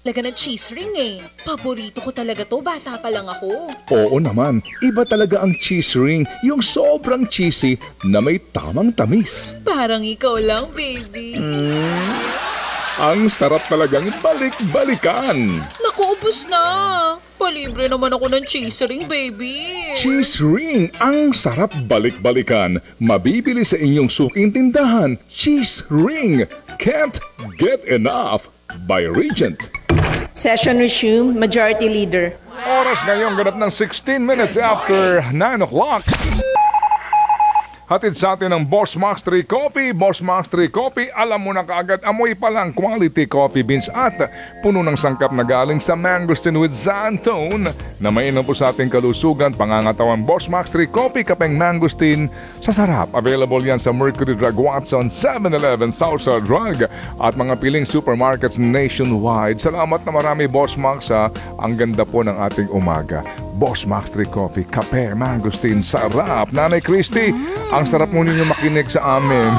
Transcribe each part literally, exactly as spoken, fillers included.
Talaga ng cheese ring eh. Paborito ko talaga to, bata pa lang ako. Oo naman, iba talaga ang cheese ring, yung sobrang cheesy na may tamang tamis. Parang ikaw lang, baby. Mm, ang sarap talagang balik-balikan. Naku, ubos na. Palibre naman ako ng cheese ring, baby. Cheese ring, ang sarap balik-balikan. Mabibili sa inyong suking tindahan. Cheese ring, can't get enough by Regent. Session resumed. Majority Leader. Oras ngayong ganap ng sixteen minutes after nine o'clock. Hatid sa atin ng Boss Max three Coffee. Boss Max three Coffee, alam mo na kaagad, amoy pa lang quality coffee beans at puno ng sangkap na galing sa mangosteen with xantone na mainam po sa ating kalusugan, pangangatawan. Boss Max three Coffee, kapeng mangosteen sa sarap. Available yan sa Mercury Drug, Watson, seven eleven, Southside Drug at mga piling supermarkets nationwide. Salamat na marami, Boss Max, ha. Ang ganda po ng ating umaga. Boss Max three Coffee, kape, mangosteen, sarap. Nanay Christy, mm. ang sarap mo ninyo makinig sa amin.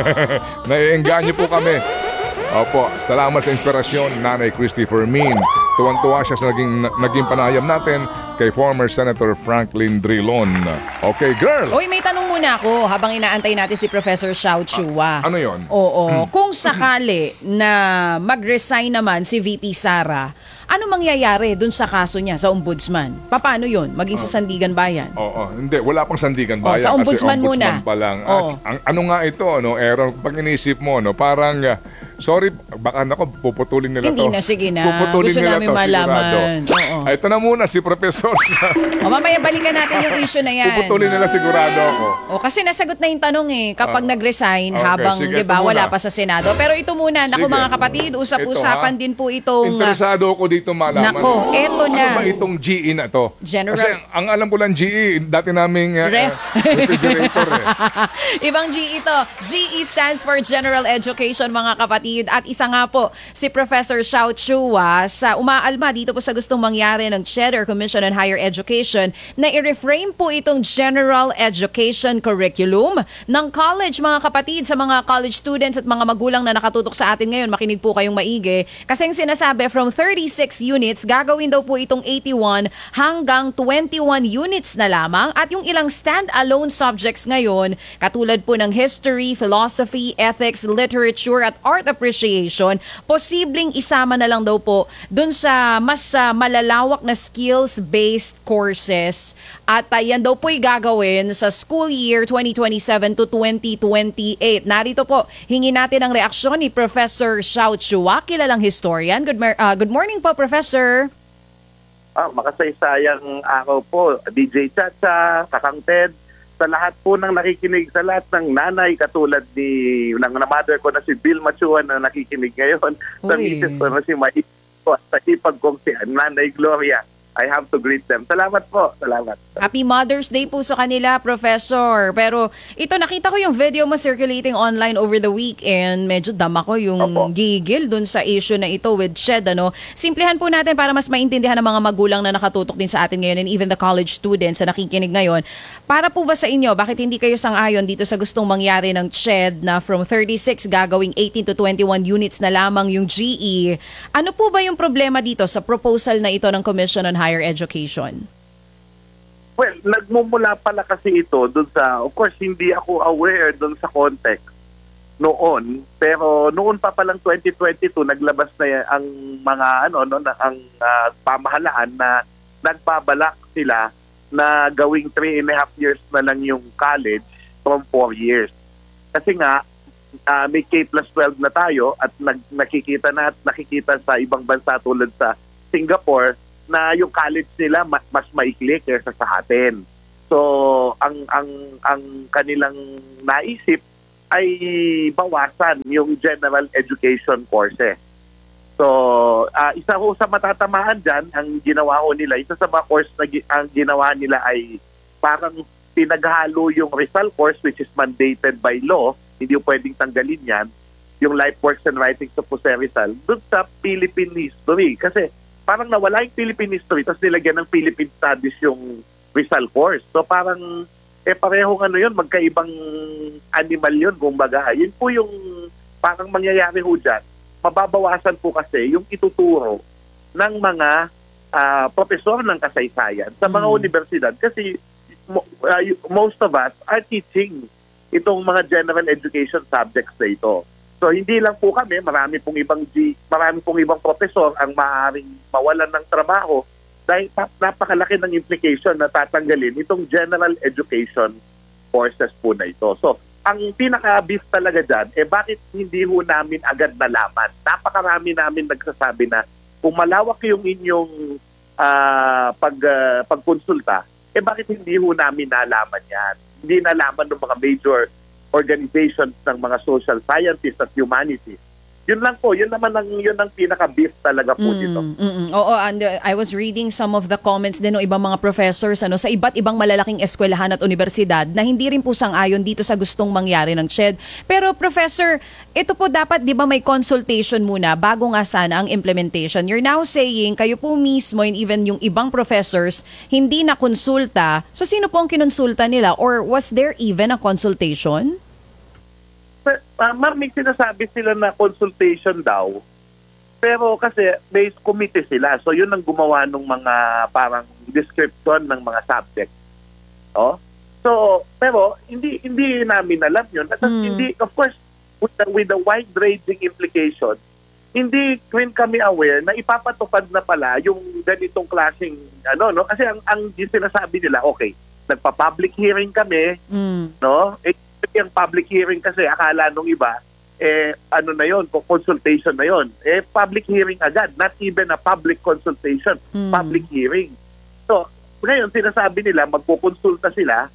Naiengganyo po kami. Opo, salamat sa inspirasyon, Nanay Christy Fermin. Tuwan-tuwa siya sa naging, naging panayam natin kay former Senator Franklin Drilon. Okay, girl! Uy, may tanong muna ako habang inaantay natin si Professor Xiao Chua. Ah, ano yon? Oo. Kung sakali na mag-resign naman si V P Sara, ano mangyayari dun sa kaso niya sa ombudsman? Paano yun? Maging sa Sandigan Bayan? Oo, hindi. Wala pang Sandigan Bayan. Oh, sa ombudsman kasi ombudsman muna. pa lang. Oo. At, ang, ano nga ito, no, Aaron, pag inisip mo, no, parang, uh, sorry, baka nako, puputulin nila Hindi to. na, sige na. Puputulin Gusto nila namin to, malaman. Oo. Ay, ito na muna, si Professor. O, mamaya balikan natin yung issue na yan. Puputulin nila sigurado ako. O, kasi nasagot na yung tanong eh, kapag Uh, nag-resign okay, habang, sige, di ba, ito wala muna. pa sa Senado. Pero ito muna, naku Sige. mga kapatid, usap-usapan Ito, ha? din po itong... Interesado ako dito malaman. Nako, eto na. Ano ba itong G E na to? General- Kasi ang alam ko lang G E, dati naming uh, Ref. uh, refrigerator eh. Ibang G E ito. G E stands for General Education, mga kapatid. At isa nga po, si Professor Xiao Chua sa umaalma dito po sa gustong mangyari ng C H E D or Commission on Higher Education na i-reframe po itong General Education Curriculum ng college, mga kapatid, sa mga college students at mga magulang na nakatutok sa atin ngayon. Makinig po kayong maigi. Kasi ang sinasabi, from thirty-six units, gagawin daw po itong eighty-one hanggang twenty-one units na lamang at yung ilang stand-alone subjects ngayon katulad po ng history, philosophy, ethics, literature at art appreciation, posibleng isama na lang daw po dun sa mas uh, malalawak na skills-based courses at uh, yan daw po'y gagawin sa school year twenty twenty-seven to twenty twenty-eight. Narito po, hingin natin ang reaksyon ni Professor Xiao Chua, kilalang historian. Good, mer- uh, good morning po, Professor. Ah, makasaysayang araw po, D J Chacha, Kakang Ted, sa lahat po ng nakikinig, sa lahat ng nanay katulad ni ng mother ko na si Bill Machuan na nakikinig ngayon, sa misis ko na si Maip ko, sa ipag kong si Nanay Gloria. I have to greet them. Salamat po. Salamat. Happy Mother's Day po sa kanila, Professor. Pero ito, nakita ko yung video mo circulating online over the weekend. Medyo dama ko yung Opo. gigil dun sa issue na ito with C H E D. Ano? Simplihan po natin para mas maintindihan ng mga magulang na nakatutok din sa atin ngayon and even the college students na nakikinig ngayon. Para po ba sa inyo, bakit hindi kayo sang-ayon dito sa gustong mangyari ng C H E D na from thirty-six gagawing eighteen to twenty-one units na lamang yung G E? Ano po ba yung problema dito sa proposal na ito ng Commission on Higher Education? Well, nagmumula pala kasi ito dun sa, of course, hindi ako aware dun sa context noon, pero noon pa palang twenty twenty-two naglabas na yan ang mga ano no na ang uh, pamahalaan na nagbabalak sila na gawing three and a half years na lang yung college from four years. Kasi nga uh, may K plus twelve na tayo at nag, nakikita na at nakikita sa ibang bansa tulad sa Singapore na yung college nila mas, mas maikli kaysa sa atin. So ang ang ang kanilang naisip ay bawasan yung general education courses. So uh, isa ho sa matatamaan dyan, ang ginawa ho nila, isa sa mga course na gi- ang ginawa nila ay parang pinaghalo yung Rizal course which is mandated by law, hindi yung pwedeng tanggalin yan, yung Life Works and Writings of Jose Rizal, dun sa Philippine history. Kasi parang nawala yung Philippine history tapos nilagyan ng Philippine Studies yung Rizal course. So parang eh parehong ano yun, magkaibang animal yun, kumbaga. Yun po yung parang mangyayari ho dyan. Mababawasan po kasi yung ituturo ng mga ah, profesor ng kasaysayan sa mga Mm. universidad kasi mo- ah, y- most of us are teaching itong mga general education subjects na ito. So hindi lang po kami, marami pong ibang G, marami pong ibang profesor ang maaaring mawalan ng trabaho dahil pa- napakalaki ng implication na tatanggalin itong general education courses po na ito. So ang pinaka-beef talaga dyan, eh bakit hindi ho namin agad nalaman? Napakarami namin nagsasabi na kung malawak yung inyong ah, pag, ah, pagkonsulta, eh bakit hindi ho namin nalaman yan? Hindi nalaman ng mga major organizations ng mga social scientists at humanities. Yun lang po, yun naman ang, yun ang pinaka-beef talaga po dito. Mm, mm, mm. Oo, and uh, I was reading some of the comments din ng ibang mga professors ano sa iba't ibang malalaking eskwelahan at universidad na hindi rin po sang-ayon dito sa gustong mangyari ng C H E D. Pero Professor, ito po dapat 'di ba may consultation muna bago nga sana ang implementation. You're now saying kayo po mismo and even yung ibang professors hindi na konsulta. So sino po ang kinonsulta nila or was there even a consultation? Uh, ma'am, may sinasabi sila na consultation daw. Pero kasi may committee sila. So yun ang gumawa ng mga parang description ng mga subject. Oh? So, pero hindi hindi namin alam yun. At Mm. hindi, of course, with the, with the wide-ranging implication, hindi rin kami aware na ipapatupad na pala yung ganitong klaseng ano, no? Kasi ang, ang sinasabi nila, okay, nagpa-public hearing kami, Mm. no? Eh, yung public hearing kasi akala nung iba eh ano na yon, consultation na yon. Eh public hearing agad, not even a public consultation, Mm. public hearing. So, ngayon sinasabi nila magkukonsulta sila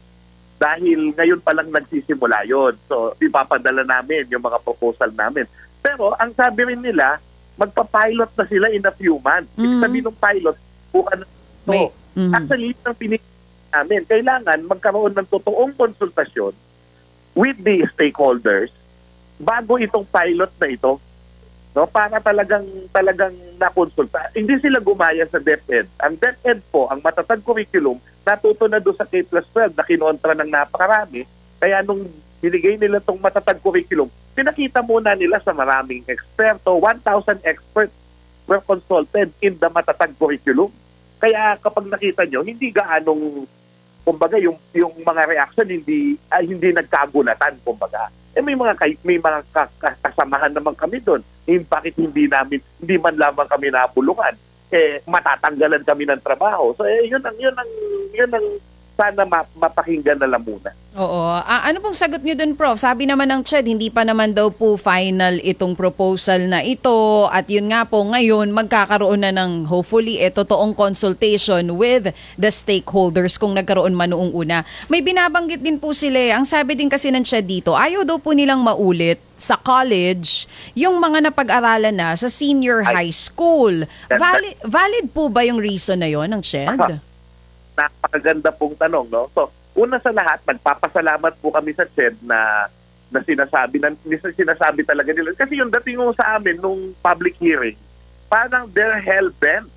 dahil ngayon pa lang nagsisimula yon. So, ipapadala namin yung mga proposal namin. Pero ang sabi rin nila, magpa-pilot na sila in a few months. Ibig Mm. sabihin ng pilot, bukan so, May- Mhm. actually, yung pinili namin, kailangan magkaroon ng totoong konsultasyon with the stakeholders bago itong pilot na ito, no, para talagang talagang nakonsulta. Hindi sila gumaya sa DepEd. Ang DepEd po, ang matatag curriculum, natuto na doon sa K plus twelve na kinontra ng napakarami. Kaya nung binigay nila itong matatag curriculum, pinakita muna nila sa maraming eksperto. one thousand experts were consulted in the matatag curriculum. Kaya kapag nakita nyo, hindi gaanong kumbaga yung yung mga reaction hindi ay hindi nagkagulatan kumbaga. Eh may mga kay, may mga ka- ka- kasamahan naman kami doon. Eh, bakit hindi namin hindi man lamang kami nabulungan? Eh matatanggalan kami ng trabaho. So eh, yun ang yun ang yun ang sana ma- mapakinggan na lang muna. Oo. Ah, ano pong sagot niyo dun, Prof? Sabi naman ng C H E D, hindi pa naman daw po final itong proposal na ito. At yun nga po, ngayon, magkakaroon na ng hopefully eh, totoong consultation with the stakeholders kung nagkaroon man noong una. May binabanggit din po sila. eh. Ang sabi din kasi ng C H E D dito, ayaw daw po nilang maulit sa college yung mga napag-aralan na sa senior Ay. high school. That- Valid, valid po ba yung reason na yon ng C H E D? Napakaganda pong tanong, no? So, una sa lahat, nagpapasalamat po kami sa C H E D na na sinasabi na sinasabi talaga nila kasi yung dating mo sa amin nung public hearing, parang they're hell-bent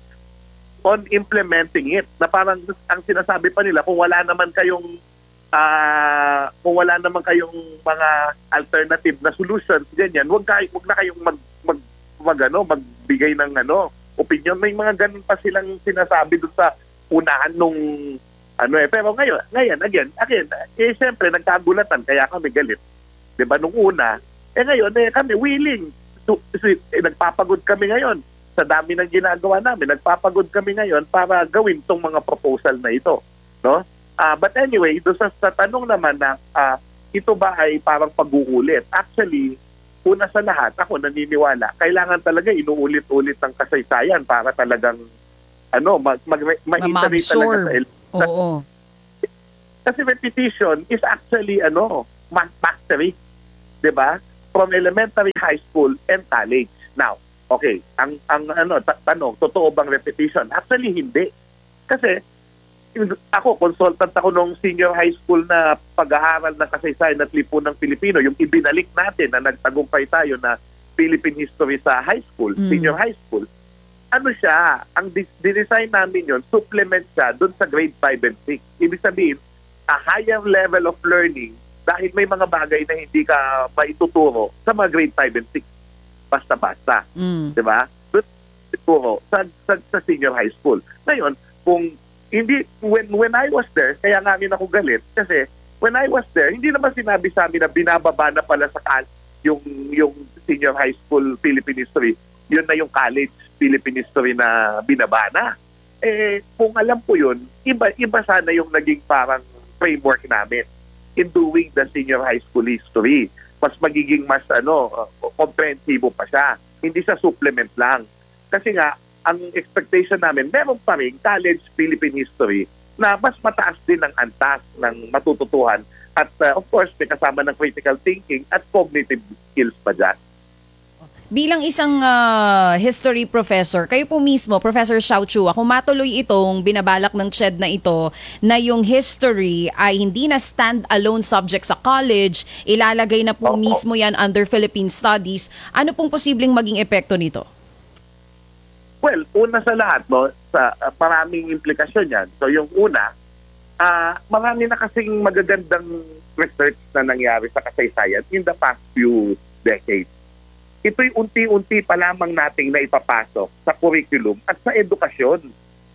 on implementing it. Na parang ang sinasabi pa nila kung wala naman kayong ah kung wala naman kayong mga alternative na solutions ganyan, wag kay wag na kayong mag mag, mag ano, magbigay ng ano, opinion. May mga ganun pa silang sinasabi doon sa unahan nung ano eh. Pero ngayon, ngayon, again, again, eh siyempre nagkagulatan kaya kami galit. 'Di ba nung una? Eh ngayon, eh kami willing to, to eh, nagpapagod kami ngayon sa dami ng ginagawa namin. Nagpapagod kami ngayon para gawin tong mga proposal na ito, no? Ah, but anyway, doon sa, sa tanong naman na ah, ito ba ay parang pag-uulit? Actually, una sa lahat, ako naniniwala, kailangan talaga inuulit-ulit ng kasaysayan para talagang ano, mag, mag, ma-iterate talaga sa el- Oo. Kasi repetition is actually ano, ma- mastery, 'di ba? From elementary, high school, and college. Now, okay, ang ang ano ta- tanong, totoo bang repetition? Actually hindi. Kasi ako, consultant ako nung senior high school na pag-aaral ng kasaysayan at lipunang Pilipino, yung ibinalik natin na nagtagumpay tayo na Philippine history sa high school, Mm. senior high school. Ano siya, ang dis- design namin yon, supplement siya dun sa grade five and six. Ibig sabihin, a higher level of learning dahil may mga bagay na hindi ka maituturo sa mga grade five and six. Basta-basta. Mm. Di ba? Doon pagtuturo sa, sa, sa senior high school. Ngayon, kung hindi, when, when I was there, kaya nga rin ako galit kasi when I was there, hindi naman sinabi sa amin na binababa na pala sa kal yung, yung senior high school Philippine history. Yun na yung college Philippine history na binaba na. Eh, kung alam ko yun, iba, iba sana yung naging parang framework namin in doing the senior high school history. Mas magiging mas ano, uh, komprehensibo pa siya. Hindi sa supplement lang. Kasi nga, ang expectation namin, meron pa rin college Philippine history na mas mataas din ang antas ng matututuhan. At uh, of course, may kasama ng critical thinking at cognitive skills pa dyan. Bilang isang ah, history professor, kayo po mismo, Professor Xiao Chua, kung matuloy itong binabalak ng C H E D na ito, na yung history ay hindi na stand-alone subject sa college, ilalagay na po Oo. mismo yan under Philippine Studies, ano pong posibleng maging epekto nito? Well, una sa lahat, no, sa uh, maraming implikasyon yan. So yung una, uh, marami na kasing magagandang research na nangyari sa kasaysayan in the past few decades. Ito'y unti-unti pa lamang nating naipapasok sa curriculum at sa edukasyon.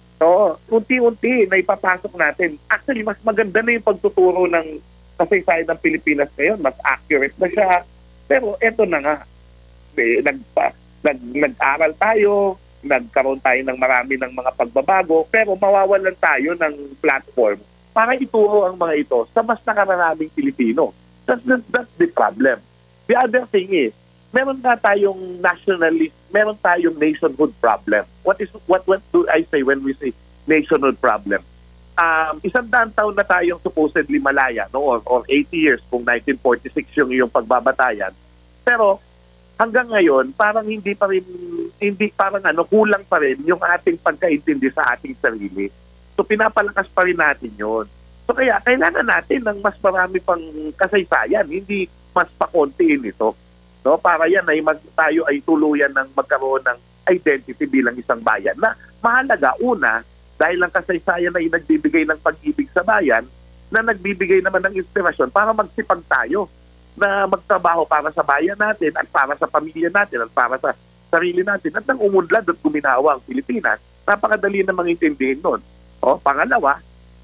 So, unti-unti na ipapasok natin. Actually, mas maganda na yung pagtuturo ng kasaysayan ng Pilipinas ngayon. Mas accurate na siya. Pero eto na nga. Eh, nagpa, nag, nag-aral tayo, nagkaroon tayo ng marami ng mga pagbabago, pero mawawalan tayo ng platform para ituro ang mga ito sa mas nakararaming Pilipino. That's, that's, that's the problem. The other thing is, meron nga tayong nationalist, meron tayong nationhood problem. What is what what do I say when we say nationhood problem? Um, isang daan taon na tayong supposedly malaya, no? Or, or eighty years kung nineteen forty-six yung yung pagbabatayan. Pero hanggang ngayon, parang hindi pa rin, hindi parang ano, kulang pa rin yung ating pagkaintindi sa ating sarili. So pinapalakas pa rin natin yon. So kaya kailangan natin ng mas marami pang kasaysayan, hindi mas pakontiin ito. No, para yan ay mag, tayo ay tuluyan ng magkaroon ng identity bilang isang bayan na mahalaga una dahil ang kasaysayan ay nagbibigay ng pag-ibig sa bayan na nagbibigay naman ng inspirasyon para magsipag tayo na magtrabaho para sa bayan natin at para sa pamilya natin at para sa sarili natin at nang umunlad at guminawa ang Pilipinas. Napakadali na mangintindihin nun. O, pangalawa,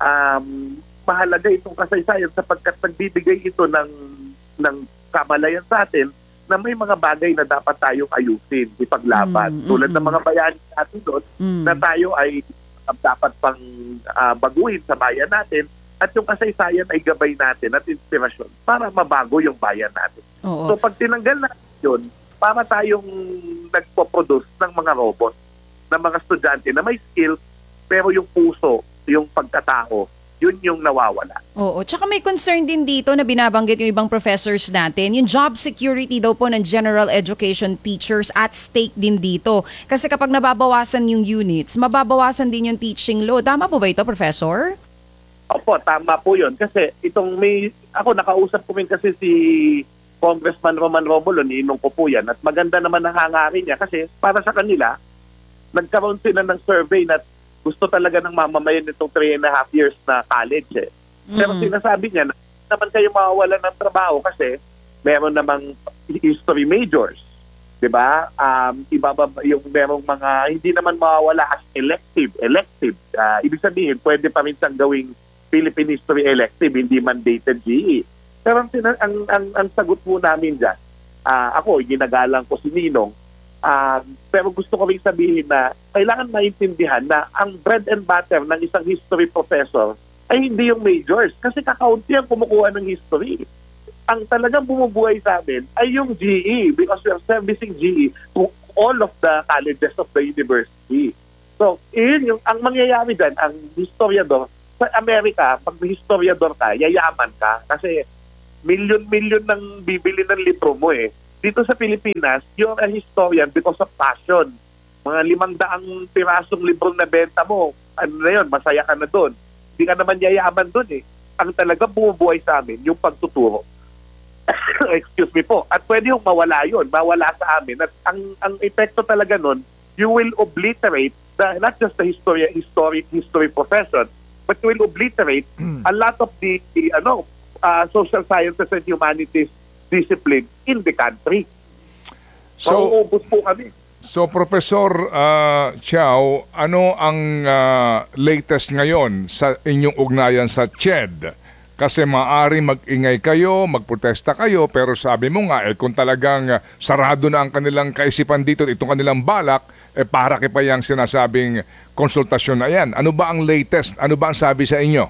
um, mahalaga itong kasaysayan sapagkat nagbibigay ito ng, ng kamalayan sa atin na may mga bagay na dapat tayong ayusin, ipaglaban. Mm, Tulad mm, ng mga bayani natin doon mm. na tayo ay uh, dapat pang uh, baguhin sa bayan natin at yung kasaysayan ay gabay natin at inspirasyon para mabago yung bayan natin. Oo. So pag tinanggal natin yun, para tayong nagpo-produce ng mga robot, ng mga estudyante na may skill, pero yung puso, yung pagkatao, yun yung nawawala. Oo, tsaka may concern din dito na binabanggit yung ibang professors natin. Yung job security daw po ng general education teachers at stake din dito. Kasi kapag nababawasan yung units, mababawasan din yung teaching load. Tama po ba ito, Professor? Opo, tama po yun. Kasi itong may, ako nakausap ko rin kasi si Congressman Roman Romulo, ninong ko po yan. At maganda naman ang hangarin niya kasi para sa kanila, nagkaroon sila ng survey na gusto talaga ng mamamayan nitong three and a half years na college eh. Pero Mm. sinasabi niya na hindi naman kayo mawawalan ng trabaho kasi meron namang history majors. Diba? Um, ibababa, yung merong mga hindi naman mawawala as elective. Elective. Uh, ibig sabihin, pwede pa rin siyang gawing Philippine History elective, hindi mandated G E. Pero ang, ang, ang, ang sagot po namin dyan, uh, ako, ginagalang ko si Ninong, Uh, pero gusto ko rin sabihin na kailangan maintindihan na ang bread and butter ng isang history professor ay hindi yung majors kasi kakaunti ang kumukuha ng history. Ang talagang bumubuhay sa amin ay yung G E because we are servicing G E to all of the colleges of the university. So, yun yung, ang mangyayari dyan, ang historiador, sa Amerika, pag historiador ka, yayaman ka kasi milyon-milyon ng bibili ng libro mo eh. Dito sa Pilipinas, you're a historian because of passion. Mga limang daang pirasong libro na benta mo, ano na yun, masaya ka na doon. Hindi ka naman yayaman doon eh. Ang talaga bumubuhay sa amin, yung pagtuturo. Excuse me po. At pwede yung mawala yun, mawala sa amin. At ang, ang epekto talaga nun, you will obliterate the, not just the history, history, history profession, but you will obliterate a lot of the, the ano, uh, social sciences and humanities discipline in the country. So, Mauubos po kami. So, Professor uh, Chow, ano ang uh, latest ngayon sa inyong ugnayan sa C H E D? Kasi maaari mag-ingay kayo, magprotesta kayo, pero sabi mo nga, eh, kung talagang uh, sarado na ang kanilang kaisipan dito, itong kanilang balak, eh para kaya pa yung sinasabing konsultasyon na yan. Ano ba ang latest? Ano ba ang sabi sa inyo?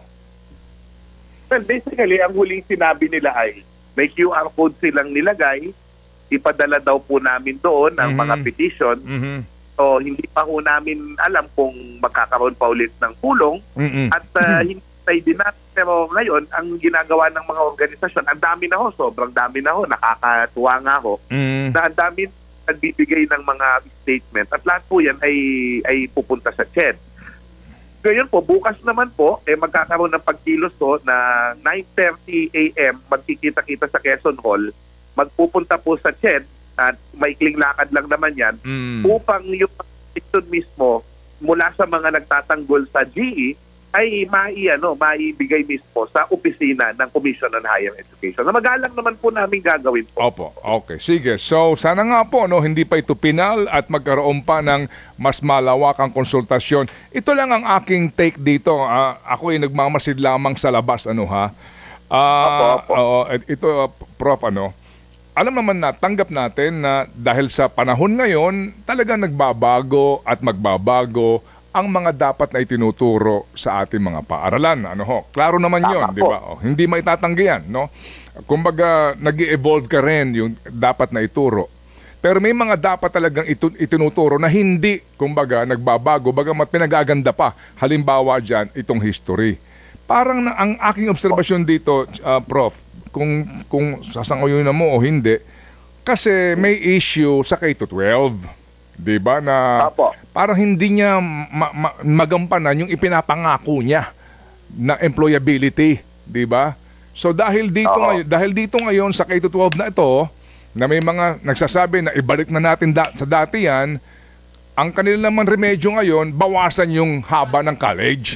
Well, basically, ang huling sinabi nila ay may Q R code silang nilagay, ipadala daw po namin doon ang Mhm. mga petition. Mhm. So, hindi pa ho namin alam kung magkakaroon pa ulit ng pulong. Mhm. At uh, hintay din natin. Pero ngayon, ang ginagawa ng mga organisasyon, ang dami na ho, sobrang dami na ho, nakakatuwa nga ho, Mhm. na ang dami nagbibigay ng mga statement. At lahat po yan ay, ay pupunta sa C H E D. Ngayon po, bukas naman po, eh, magkakaroon ng pagkilos po na nine thirty a.m. magkikita-kita sa Quezon Hall, magpupunta po sa C H E D, at maikling lakad lang naman yan, Mhm. upang yung petition mismo mula sa mga nagtatanggol sa G E ay mai, ano, maibigay mismo sa opisina ng Commission on Higher Education. Na magalang naman po namin gagawin po. Opo, okay. Sige. So, sana nga po, no, hindi pa ito pinal at magkaroon pa ng mas malawakang konsultasyon. Ito lang ang aking take dito. Ah, ako ay nagmamasid lamang sa labas, ano ha? Ah, Opo, opo. oo, et- ito, uh, Prof, ano, alam naman na, tanggap natin na dahil sa panahon ngayon, talaga nagbabago at magbabago ang mga dapat na itinuturo sa ating mga paaralan. Ano ho? Klaro naman Tama 'yon, po. di ba? O, hindi maitatanggi yan, no? Kumbaga, nag-evolve ka rin yung dapat na ituro. Pero may mga dapat talagang itu- itinuturo na hindi, kumbaga, nagbabago, bagamat pinagaganda pa. Halimbawa dyan, itong history. Parang na, ang aking obserbasyon dito, uh, Prof, kung, kung sasangayon na mo o hindi, kasi may issue sa K twelve. Di ba na Apo. parang hindi niya ma- ma- magampanan yung ipinapangako niya na employability, di ba? So dahil dito Oo. ngayon, dahil dito ngayon sa K twelve na ito, na may mga nagsasabi na ibalik na natin da- sa dati yan, ang kanila naman remedyo ngayon, bawasan yung haba ng college.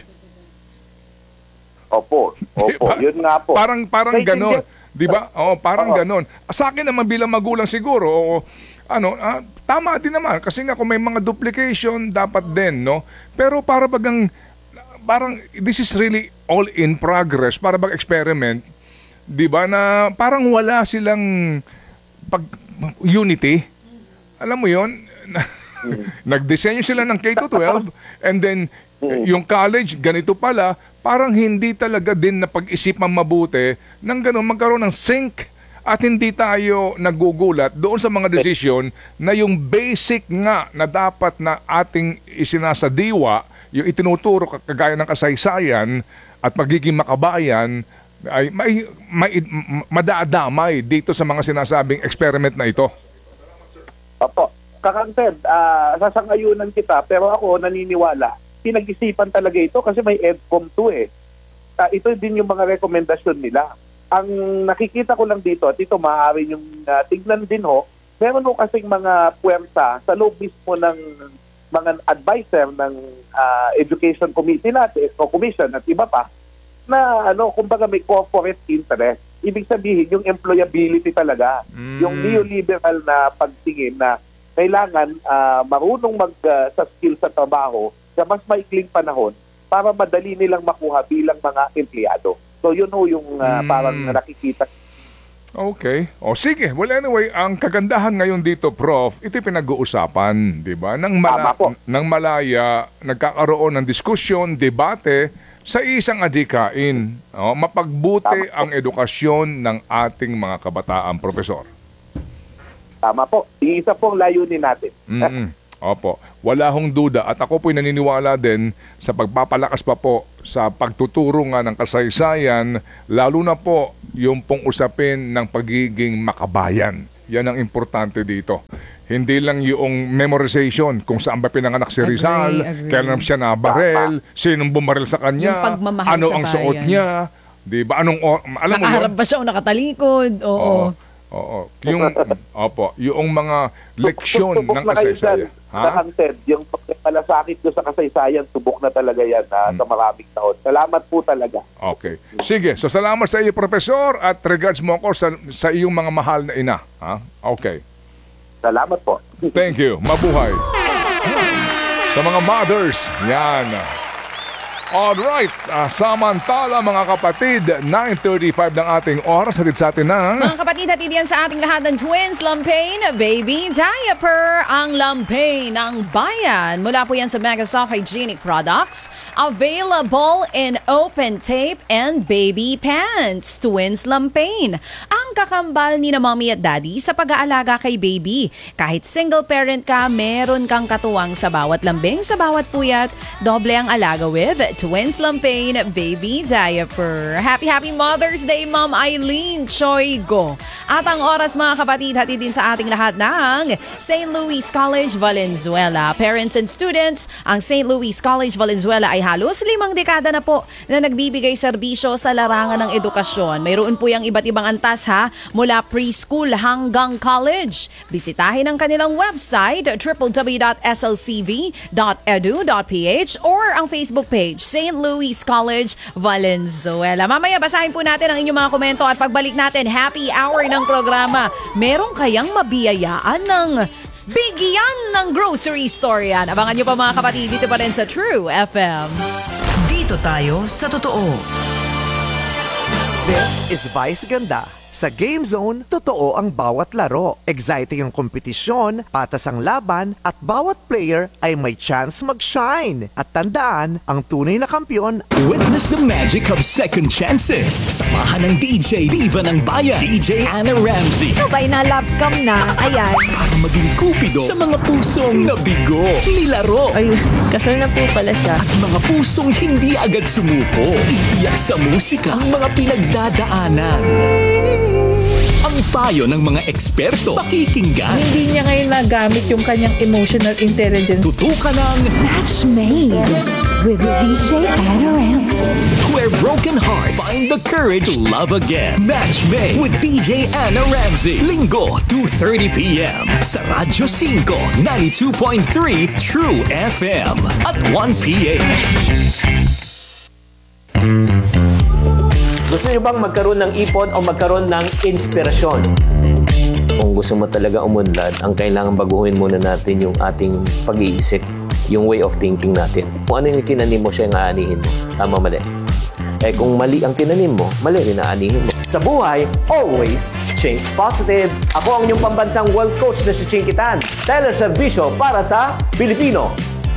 Opo. Opo. Diba? Yun nga po. Parang parang Kaya ganon, hindi- 'di ba? Oh, parang Oo. ganon. Sa akin naman bilang magulang siguro, o, ano, ah, tama din naman kasi nga kung may mga duplication dapat din, no? Pero para bagang parang this is really all in progress, para bang experiment, 'di ba, na parang wala silang pag unity. Alam mo 'yon? Nagdisenyo sila ng K twelve and then yung college ganito pala, parang hindi talaga din na pag-isipan mabuti nang gano'n magkaroon ng sync at hindi tayo nagugulat doon sa mga desisyon na yung basic nga na dapat na ating isinasadiwa, yung itinuturo kagaya ng kasaysayan at pagiging makabayan ay may, may, madadamay dito sa mga sinasabing experiment na ito. Opo. Kakang-Ted, ah, sasangayunan kita, pero ako naniniwala, pinag-isipan talaga ito kasi may EDCOM two eh. Ah, ito din yung mga rekomendasyon nila. Ang nakikita ko lang dito, at ito maaari yung uh, tignan din ho, meron ho kasing mga puwersa sa loob mismo ng mga advisor ng ah, Education Committee natin, o Commission at iba pa, na ano, kumbaga may corporate interest. Ibig sabihin, yung employability talaga, Mm. yung neoliberal na pagtingin na kailangan ah, marunong mag ah, sa skill sa trabaho sa mas maikling panahon para madali nilang makuha bilang mga empleyado. So yun ho yung ah, Mm. parang nakikita. Okay. O sige. Well, anyway, ang kagandahan ngayon dito, Prof, ito pinag-uusapan, di ba? Nang, mala- Tama po. nang malaya, nagkakaroon ng diskusyon, debate sa isang adhikain. O, mapagbuti Tama. ang edukasyon ng ating mga kabataan, Profesor. Tama po. Iisa pong layunin natin. Mm-mm. Opo. Wala hong duda. At ako po'y naniniwala din sa pagpapalakas pa po sa pagtuturo nga ng kasaysayan, lalo na po yung pong usapin ng pagiging makabayan. Yan ang importante dito. Hindi lang yung memorization kung saan ba pinanganak si Agree, Rizal, agree. kailan siya nabarel, sinong bumaril sa kanya, Yung pagmamahal ano sa ang suot bayan. niya, di ba? Anong, o- alam mo yun? Nakaharap ba siya o nakatalikod? Oo. Oo. Oo. Yung, opo, yung mga leksyon Subok ng na kayo kasaysayan. dyan, Kakang-Ted. Yung pagkalasakit ko sa kasaysayan, subok na talaga yan ah, sa maraming taon. Salamat po talaga. Okay. Sige. So, salamat sa iyo, Profesor, at regards mo ako sa, sa iyong mga mahal na ina. Ha? Okay. Salamat po. Thank you. Mabuhay. Sa mga mothers, yan. Alright, uh, samantala mga kapatid, nine thirty-five ng ating oras, hatid sa atin ng... Mga kapatid, hatid yan sa ating lahat ng Twins Lampain Baby Diaper, ang Lampain ng bayan. Mula po yan sa Megasoft Hygienic Products, available in open tape and baby pants. Twins Lampain, ang kakambal ni na mommy at daddy sa pag-aalaga kay baby. Kahit single parent ka, meron kang katuwang sa bawat lambing, sa bawat puyat, doble ang alaga with Twins Lampain Baby Diaper. Happy, happy Mother's Day, Ma'am Eileen Choigo. At ang oras mga kapatid, hatid din sa ating lahat ng Saint Louis College Valenzuela. Parents and students, ang Saint Louis College Valenzuela ay halos limang dekada na po na nagbibigay serbisyo sa larangan ng edukasyon. Mayroon po yung iba't ibang antas ha, mula preschool hanggang college. Bisitahin ang kanilang website w w w dot s l c v dot e d u dot p h or ang Facebook page Saint Louis College Valenzuela. Mamaya basahin po natin ang inyong mga komento at pagbalik natin happy hour ng programa. Meron kayang mabiyayaan ng bigyan ng grocery store yan. Abangan nyo pa mga kapatid dito pa rin sa True F M. Dito tayo sa totoo. This is Vice Ganda. Sa Game Zone, totoo ang bawat laro. Exciting ang kompetisyon, patas ang laban, at bawat player ay may chance mag-shine. At tandaan, ang tunay na kampiyon. Witness the magic of second chances. Samahan ng D J Diva ng Bayan, D J Anna Ramsey. Sabay na love scam na, ayan. Para maging kupido sa mga pusong nabigo, nilaro. Ay, kasal na po pala siya. At mga pusong hindi agad sumuko. Iiyak sa musika ang mga pinagdadaanan. Ang payo ng mga eksperto, pakikinggan. Hindi niya ngayon nagamit yung kanyang emotional intelligence. Tutukan ng Match made with D J Anna Ramsey. Where broken hearts find the courage to love again. Match made with D J Anna Ramsey. Linggo, two thirty p m sa Radyo five, ninety-two point three True F M at one p h. Gusto niyo bang magkaroon ng ipon o magkaroon ng inspirasyon? Kung gusto mo talaga umunlad, ang kailangan baguhin muna natin yung ating pag-iisip, yung way of thinking natin. Kung ano yung tinanim mo, siya yung aanihin mo. Tama, mali. Eh kung mali ang tinanim mo, mali rin aanihin mo. Sa buhay, always think positive. Ako ang inyong pambansang world coach na si Chinky Tan. Teleservisyo para sa Pilipino.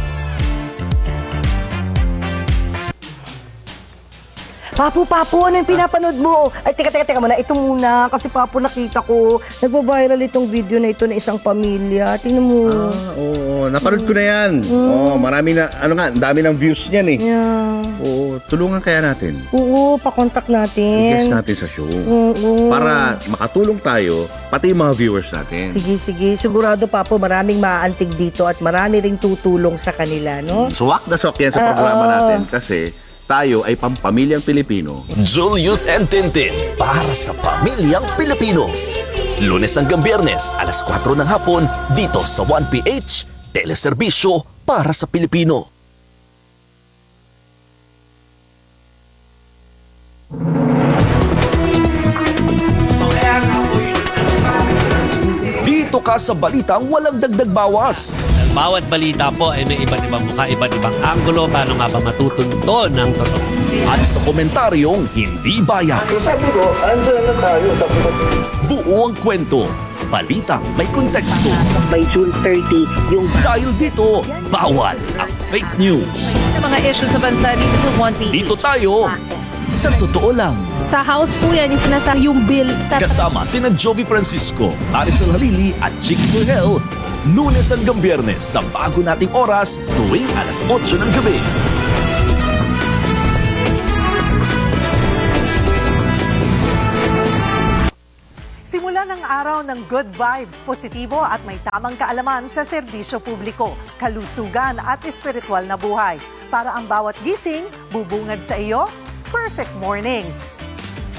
Papu, Papu, ano yung pinapanood mo? Ay, teka, teka, teka muna. Ito muna. Kasi, Papu, nakita ko, nagbo-viral itong video na ito ng isang pamilya. Tingnan mo. Ah, oo. Napanood ko na yan. Mm. Oo, marami na, ano nga, dami ng views niyan eh. Yeah. Oo, tulungan kaya natin. Oo, pakontak natin. I-guest natin sa show. Oo. Para makatulong tayo, pati yung mga viewers natin. Sige, sige. Sigurado, Papu, maraming maaantig dito at marami ring tutulong sa kanila, no? Swak na swak yan sa programa Uh-oh. natin kasi tayo ay pampamilyang Pilipino. Julius and Tintin para sa pamilyang Pilipino. Lunes hanggang Biyernes, alas kwatro ng hapon, dito sa one p h, Teleserbisyo para sa Pilipino. Dito ka sa balitang walang dagdag bawas. Bawat balita po ay may iba't ibang mukha, iba't ibang anggulo, paano nga ba matutunto ng totoo. At sa komentaryong hindi bias. Sabi ko, andyan na tayo sa Buo ang kwento. Balitang may konteksto. By June thirtieth, yung... Dahil dito, bawal ang fake news. Sa mga issues sa bansa dito sa one p h. Dito tayo sa totoo lang. Sa house po yan, yung sinasabi yung bill. Kasama sina Jovi Francisco, Marisol Halili at Chick Miguel. Lunes hanggang Biyernes sa bago nating oras tuwing alas otso ng gabi. Simula ng araw ng good vibes, positibo at may tamang kaalaman sa serbisyo publiko, kalusugan at espiritual na buhay. Para ang bawat gising, bubungad sa iyo, perfect mornings.